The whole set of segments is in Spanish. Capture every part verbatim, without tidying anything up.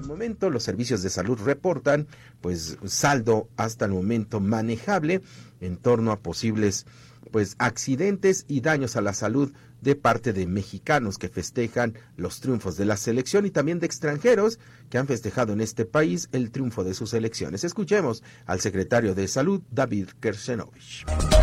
momento los servicios de salud reportan pues saldo hasta el momento manejable en torno a posibles pues accidentes y daños a la salud de parte de mexicanos que festejan los triunfos de la selección y también de extranjeros que han festejado en este país el triunfo de sus selecciones. Escuchemos al secretario de Salud, David Kersenovich.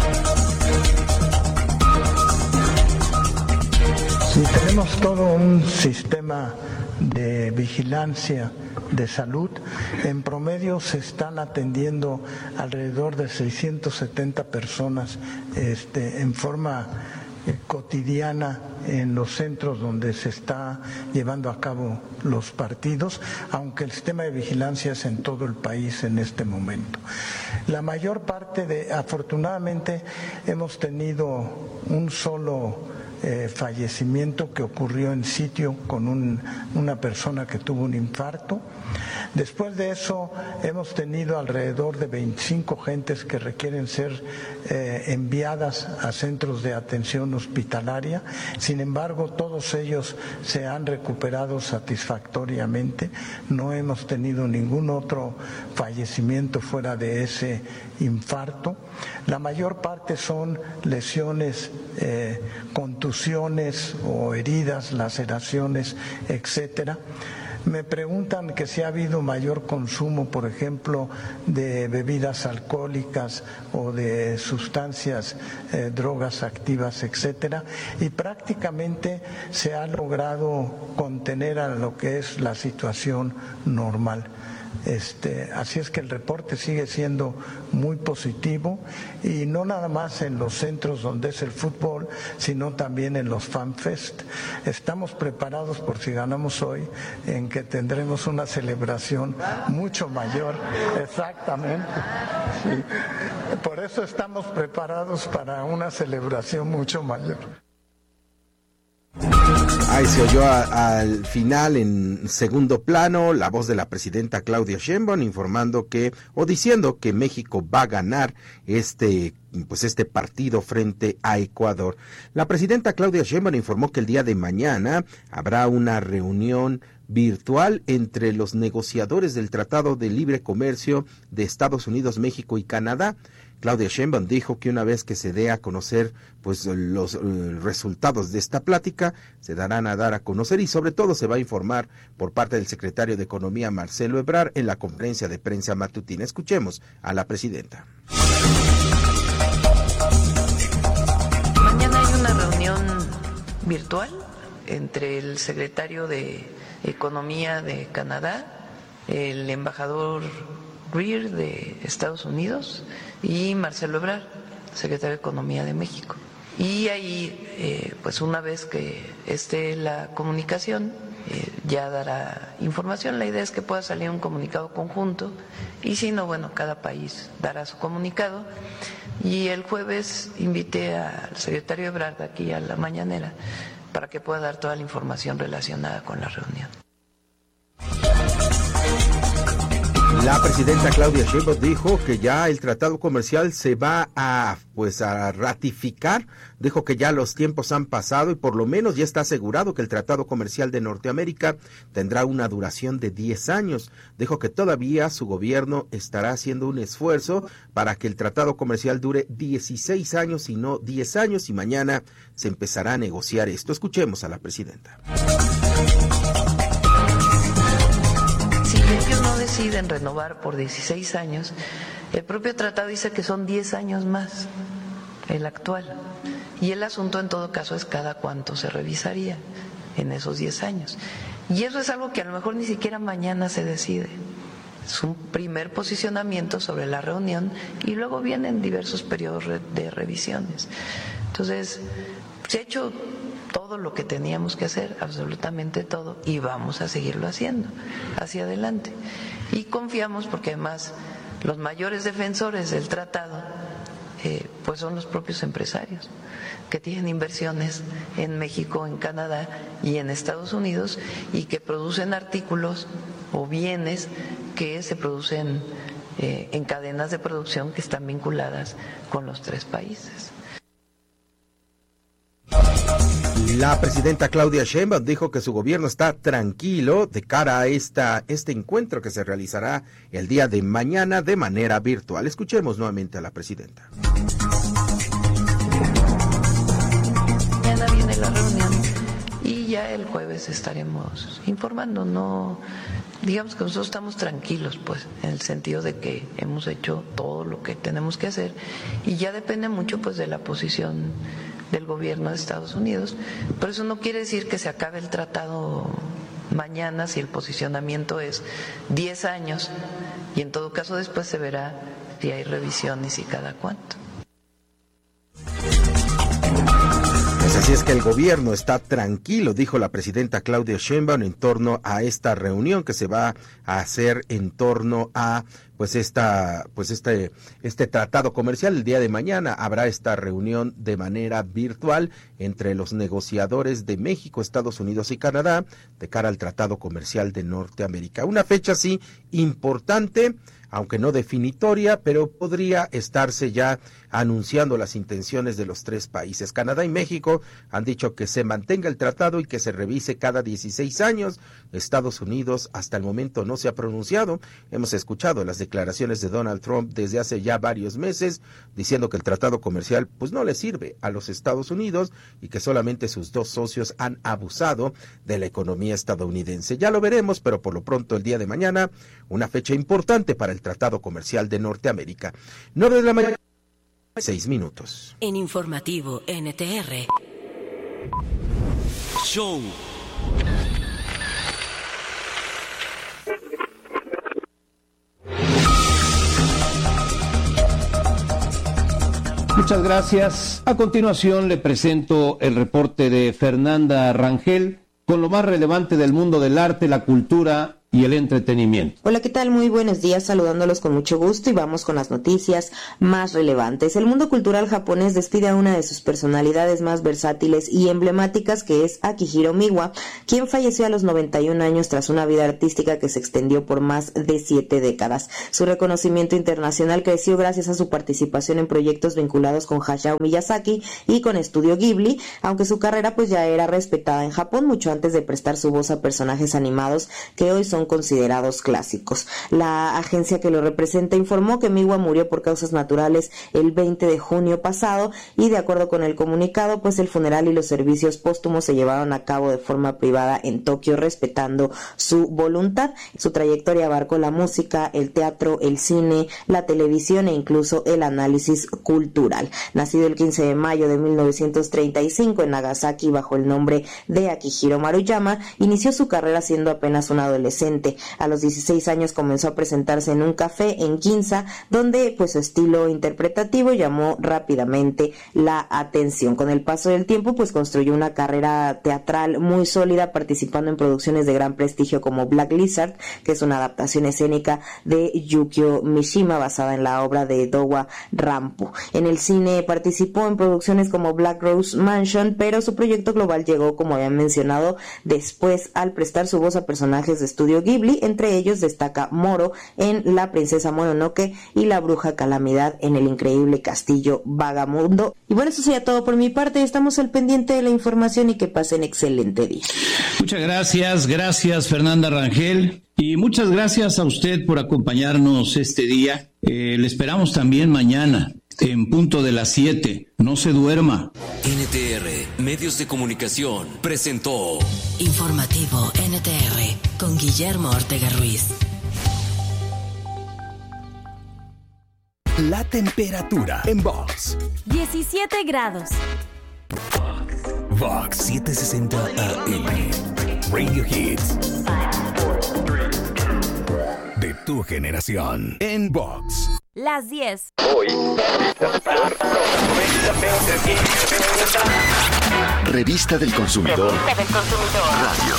Sí, tenemos todo un sistema de vigilancia de salud. En promedio se están atendiendo alrededor de seiscientas setenta personas este, en forma eh, cotidiana en los centros donde se está llevando a cabo los partidos, aunque el sistema de vigilancia es en todo el país en este momento. La mayor parte de, afortunadamente, hemos tenido un solo Eh, fallecimiento que ocurrió en sitio con un, una persona que tuvo un infarto. Después de eso hemos tenido alrededor de veinticinco gentes que requieren ser eh, enviadas a centros de atención hospitalaria. Sin embargo, todos ellos se han recuperado satisfactoriamente. No hemos tenido ningún otro fallecimiento fuera de ese infarto. La mayor parte son lesiones, eh, contusiones o heridas, laceraciones, etcétera. Me preguntan que si ha habido mayor consumo, por ejemplo, de bebidas alcohólicas o de sustancias, eh, drogas activas, etcétera, y prácticamente se ha logrado contener a lo que es la situación normal. Este, así es que el reporte sigue siendo muy positivo y no nada más en los centros donde es el fútbol, sino también en los FanFest. Estamos preparados por si ganamos hoy en que tendremos una celebración mucho mayor. Exactamente. Sí. Por eso estamos preparados para una celebración mucho mayor. Ahí se oyó a, al final en segundo plano la voz de la presidenta Claudia Sheinbaum informando que o diciendo que México va a ganar este pues este partido frente a Ecuador. La presidenta Claudia Sheinbaum informó que el día de mañana habrá una reunión virtual entre los negociadores del Tratado de Libre Comercio de Estados Unidos, México y Canadá. Claudia Sheinbaum dijo que una vez que se dé a conocer pues los uh, resultados de esta plática, se darán a dar a conocer y sobre todo se va a informar por parte del secretario de Economía, Marcelo Ebrard, en la conferencia de prensa matutina. Escuchemos a la presidenta. Mañana hay una reunión virtual entre el secretario de Economía de Canadá, el embajador Greer de Estados Unidos y Marcelo Ebrard, secretario de Economía de México. Y ahí, eh, pues una vez que esté la comunicación, eh, ya dará información. La idea es que pueda salir un comunicado conjunto y si no, bueno, cada país dará su comunicado. Y el jueves invité al secretario Ebrard aquí a la mañanera para que pueda dar toda la información relacionada con la reunión. La presidenta Claudia Sheinbaum dijo que ya el tratado comercial se va a pues a ratificar, dijo que ya los tiempos han pasado y por lo menos ya está asegurado que el tratado comercial de Norteamérica tendrá una duración de diez años. Dijo que todavía su gobierno estará haciendo un esfuerzo para que el tratado comercial dure dieciséis años y no diez años y mañana se empezará a negociar esto. Escuchemos a la presidenta. Si ellos no deciden renovar por dieciséis años, el propio tratado dice que son diez años más, el actual. Y el asunto en todo caso es cada cuánto se revisaría en esos diez años. Y eso es algo que a lo mejor ni siquiera mañana se decide. Es un primer posicionamiento sobre la reunión y luego vienen diversos periodos de revisiones. Entonces, se ha hecho todo lo que teníamos que hacer, absolutamente todo, y vamos a seguirlo haciendo hacia adelante. Y confiamos porque además los mayores defensores del tratado eh, pues son los propios empresarios que tienen inversiones en México, en Canadá y en Estados Unidos y que producen artículos o bienes que se producen eh, en cadenas de producción que están vinculadas con los tres países. La presidenta Claudia Sheinbaum dijo que su gobierno está tranquilo de cara a esta, este encuentro que se realizará el día de mañana de manera virtual. Escuchemos nuevamente a la presidenta. Mañana viene la reunión y ya el jueves estaremos informando. No, digamos que nosotros estamos tranquilos, pues, en el sentido de que hemos hecho todo lo que tenemos que hacer y ya depende mucho, pues, de la posición del gobierno de Estados Unidos. Pero eso no quiere decir que se acabe el tratado mañana si el posicionamiento es diez años y en todo caso después se verá si hay revisiones y cada cuánto. Pues así es que el gobierno está tranquilo, dijo la presidenta Claudia Sheinbaum en torno a esta reunión que se va a hacer en torno a pues esta pues este este tratado comercial. El día de mañana habrá esta reunión de manera virtual entre los negociadores de México, Estados Unidos y Canadá de cara al tratado comercial de Norteamérica. Una fecha sí importante, aunque no definitoria, pero podría estarse ya anunciando las intenciones de los tres países. Canadá y México han dicho que se mantenga el tratado y que se revise cada dieciséis años. Estados Unidos hasta el momento no se ha pronunciado. Hemos escuchado las declaraciones de Donald Trump desde hace ya varios meses diciendo que el tratado comercial pues no le sirve a los Estados Unidos y que solamente sus dos socios han abusado de la economía estadounidense. Ya lo veremos, pero por lo pronto el día de mañana una fecha importante para el Tratado Comercial de Norteamérica. nueve de la mañana, seis minutos. En Informativo N T R. Show. Muchas gracias. A continuación le presento el reporte de Fernanda Rangel con lo más relevante del mundo del arte, la cultura y el entretenimiento. Hola, ¿qué tal? Muy buenos días, saludándolos con mucho gusto y vamos con las noticias más relevantes. El mundo cultural japonés despide a una de sus personalidades más versátiles y emblemáticas, que es Akihiro Miwa, quien falleció a los noventa y un años tras una vida artística que se extendió por más de siete décadas. Su reconocimiento internacional creció gracias a su participación en proyectos vinculados con Hayao Miyazaki y con Estudio Ghibli, aunque su carrera pues ya era respetada en Japón mucho antes de prestar su voz a personajes animados que hoy son considerados clásicos. La agencia que lo representa informó que Miwa murió por causas naturales el veinte de junio pasado y, de acuerdo con el comunicado, pues el funeral y los servicios póstumos se llevaron a cabo de forma privada en Tokio, respetando su voluntad. Su trayectoria abarcó la música, el teatro, el cine, la televisión e incluso el análisis cultural. Nacido el quince de mayo de mil novecientos treinta y cinco en Nagasaki bajo el nombre de Akihiro Maruyama, inició su carrera siendo apenas un adolescente. A los dieciséis años comenzó a presentarse en un café en Ginza, donde pues su estilo interpretativo llamó rápidamente la atención. Con el paso del tiempo pues construyó una carrera teatral muy sólida, participando en producciones de gran prestigio como Black Lizard, que es una adaptación escénica de Yukio Mishima basada en la obra de Dowa Rampo. En el cine participó en producciones como Black Rose Mansion, pero su proyecto global llegó, como habían mencionado, después al prestar su voz a personajes de Estudio Ghibli. Entre ellos destaca Moro en La princesa Mononoke y la bruja Calamidad en El increíble castillo Vagamundo. Y bueno, eso sería todo por mi parte. Estamos al pendiente de la información y que pasen excelente día. Muchas gracias, gracias Fernanda Rangel, y muchas gracias a usted por acompañarnos este día. Eh, le esperamos también mañana en punto de las siete. No se duerma. N T R, Medios de Comunicación, presentó Informativo N T R con Guillermo Ortega Ruiz. La temperatura en Vox. diecisiete grados. Vox setecientos sesenta A M. Radio Hits. De tu generación. En Vox. Las diez. Hoy. Revista del Consumidor. Revista del Consumidor. Radio.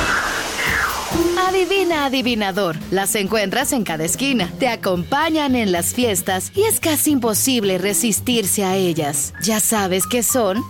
Adivina, adivinador. Las encuentras en cada esquina. Te acompañan en las fiestas y es casi imposible resistirse a ellas. ¿Ya sabes qué son?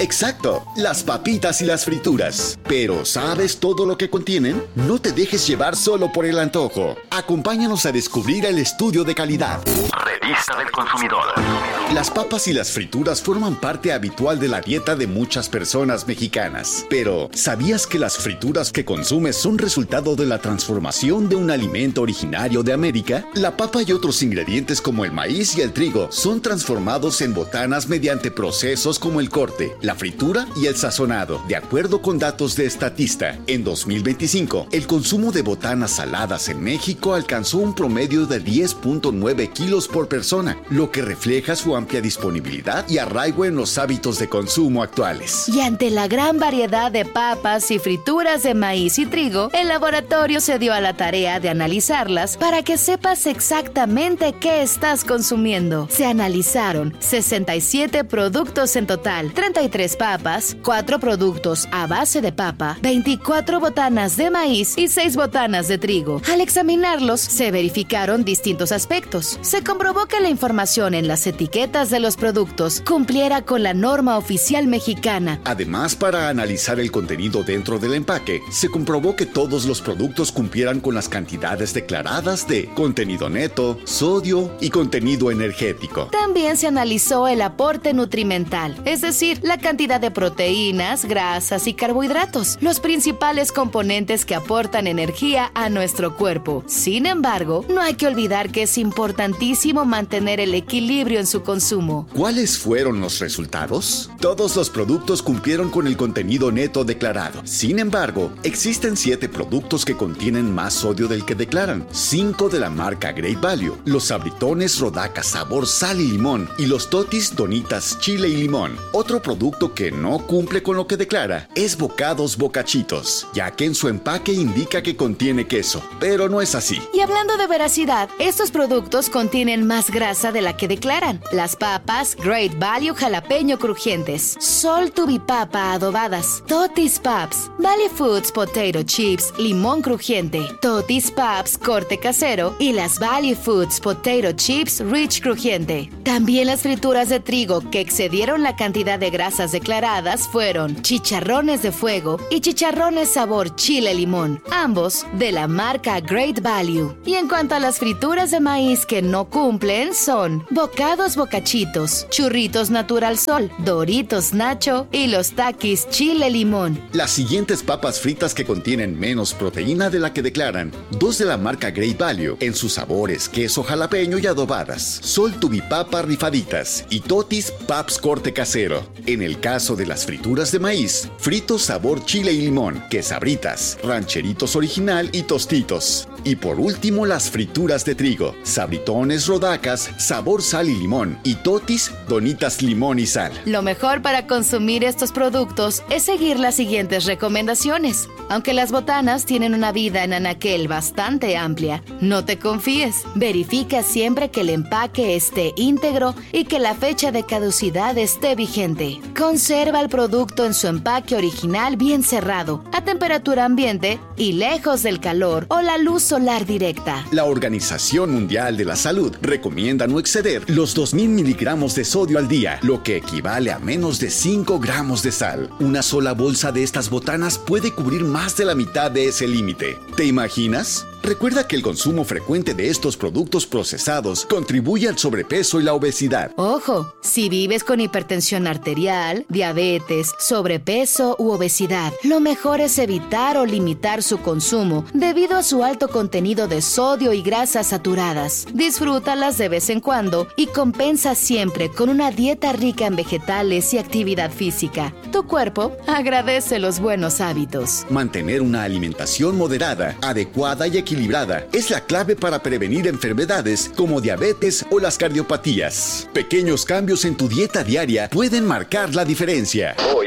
Exacto, las papitas y las frituras. Pero ¿sabes todo lo que contienen? No te dejes llevar solo por el antojo. Acompáñanos a descubrir el estudio de calidad. Revista del Consumidor. Las papas y las frituras forman parte habitual de la dieta de muchas personas mexicanas. Pero, ¿sabías que las frituras que consumes son resultado de la transformación de un alimento originario de América? La papa y otros ingredientes como el maíz y el trigo son transformados en botanas mediante procesos como el corte, la fritura y el sazonado. De acuerdo con datos de Statista, en dos mil veinticinco, el consumo de botanas saladas en México alcanzó un promedio de diez punto nueve kilos por persona, lo que refleja su amplia disponibilidad y arraigo en los hábitos de consumo actuales. Y ante la gran variedad de papas y frituras de maíz y trigo, el laboratorio se dio a la tarea de analizarlas para que sepas exactamente qué estás consumiendo. Se analizaron sesenta y siete productos en total, treinta y tres papas, cuatro productos a base de papa, veinticuatro botanas de maíz y seis botanas de trigo. Al examinarlos, se verificaron distintos aspectos. Se comprobó que la información en las etiquetas de los productos cumpliera con la norma oficial mexicana. Además, para analizar el contenido dentro del empaque, se comprobó que todos los productos cumplieran con las cantidades declaradas de contenido neto, sodio y contenido energético. También se analizó el aporte nutrimental, es decir, la cantidad de proteínas, grasas y carbohidratos, los principales componentes que aportan energía a nuestro cuerpo. Sin embargo, no hay que olvidar que es importantísimo mantener el equilibrio en su consumo. ¿Cuáles fueron los resultados? Todos los productos cumplieron con el contenido neto declarado. Sin embargo, existen siete productos que contienen más sodio del que declaran. Cinco de la marca Great Value, los sabritones Rodaca sabor sal y limón y los totis Donitas chile y limón. Otro producto que no cumple con lo que declara es Bocados Bocachitos, ya que en su empaque indica que contiene queso, pero no es así. Y hablando de veracidad, estos productos contienen más grasa de la que declaran. Las papas Great Value jalapeño crujientes, Sol Tubipapa adobadas, Totis Paps, Valley Foods Potato Chips limón crujiente, Totis Paps corte casero y las Valley Foods Potato Chips Rich crujiente. También las frituras de trigo que excedieron la cantidad de grasas declaradas fueron chicharrones de fuego y chicharrones sabor chile limón, ambos de la marca Great Value. Y en cuanto a las frituras de maíz que no cumplen son Bocados Bocachitos, Churritos Natural Sol, Doritos Nacho y los Takis chile limón. Las siguientes papas fritas que contienen menos proteína de la que declaran, dos de la marca Great Value en sus sabores queso jalapeño y adobadas, Sol Tubipapa rifaditas y Totis Paps corte casero. En el caso de las frituras de maíz, fritos sabor chile y limón, quesabritas, rancheritos original y tostitos. Y por último, las frituras de trigo, sabritones Rodacas sabor sal y limón y Totis Donitas limón y sal. Lo mejor para consumir estos productos es seguir las siguientes recomendaciones. Aunque las botanas tienen una vida en anaquel bastante amplia, no te confíes. Verifica siempre que el empaque esté íntegro y que la fecha de caducidad esté vigente. Conserva el producto en su empaque original bien cerrado, a temperatura ambiente y lejos del calor o la luz solar directa. La Organización Mundial de la Salud recomienda no exceder los dos mil miligramos de sodio al día, lo que equivale a menos de cinco gramos de sal. Una sola bolsa de estas botanas puede cubrir más de la mitad de ese límite. ¿Te imaginas? Recuerda que el consumo frecuente de estos productos procesados contribuye al sobrepeso y la obesidad. Ojo, si vives con hipertensión arterial, diabetes, sobrepeso u obesidad, lo mejor es evitar o limitar su consumo debido a su alto contenido de sodio y grasas saturadas. Disfrútalas de vez en cuando y compensa siempre con una dieta rica en vegetales y actividad física. Tu cuerpo agradece los buenos hábitos. Mantener una alimentación moderada, adecuada y equilibrada equilibrada es la clave para prevenir enfermedades como diabetes o las cardiopatías. Pequeños cambios en tu dieta diaria pueden marcar la diferencia. Hoy,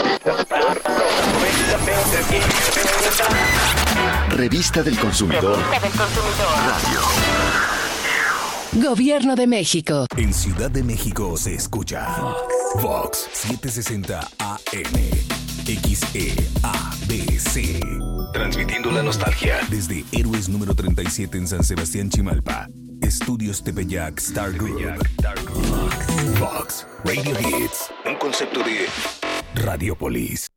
Revista del Consumidor. Radio. Gobierno de México. En Ciudad de México se escucha Vox setecientos sesenta A M. X E A B C. Transmitiendo la nostalgia desde Héroes número treinta y siete en San Sebastián, Chimalpa. Estudios Tepeyac Star Group. Vox Radio Hits. Un concepto de Radiopolis.